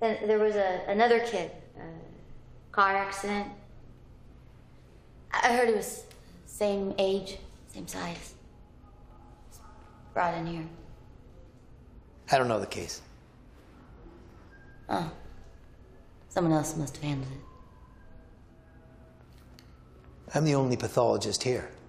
Then there was another kid, car accident. I heard he was same age, same size. Brought in here. I don't know the case. Oh. Someone else must have handled it. I'm the only pathologist here.